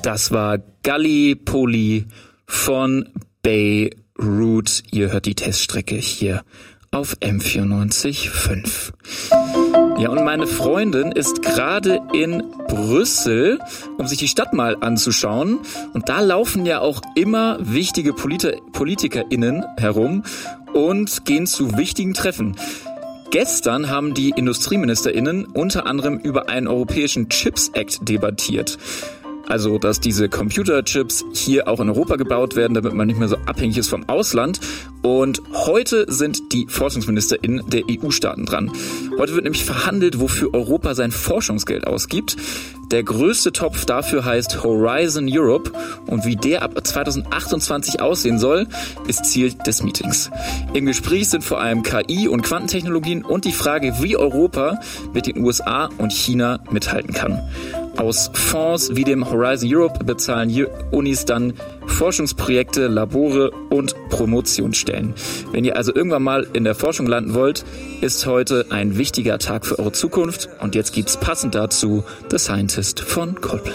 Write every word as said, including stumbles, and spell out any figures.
Das war Gallipoli von Beirut. Ihr hört die Teststrecke hier auf M vierundneunzig Komma fünf. Ja, und meine Freundin ist gerade in Brüssel, um sich die Stadt mal anzuschauen. Und da laufen ja auch immer wichtige Polit- PolitikerInnen herum und gehen zu wichtigen Treffen. Gestern haben die IndustrieministerInnen unter anderem über einen europäischen Chips Act debattiert. Also, dass diese Computerchips hier auch in Europa gebaut werden, damit man nicht mehr so abhängig ist vom Ausland. Und heute sind die ForschungsministerInnen der E U-Staaten dran. Heute wird nämlich verhandelt, wofür Europa sein Forschungsgeld ausgibt. Der größte Topf dafür heißt Horizon Europe. Und wie der ab zwanzig achtundzwanzig aussehen soll, ist Ziel des Meetings. Im Gespräch sind vor allem K I und Quantentechnologien und die Frage, wie Europa mit den U S A und China mithalten kann. Aus Fonds wie dem Horizon Europe bezahlen Unis dann Forschungsprojekte, Labore und Promotionsstellen. Wenn ihr also irgendwann mal in der Forschung landen wollt, ist heute ein wichtiger Tag für eure Zukunft. Und jetzt gibt's passend dazu The Scientist von Coldplay.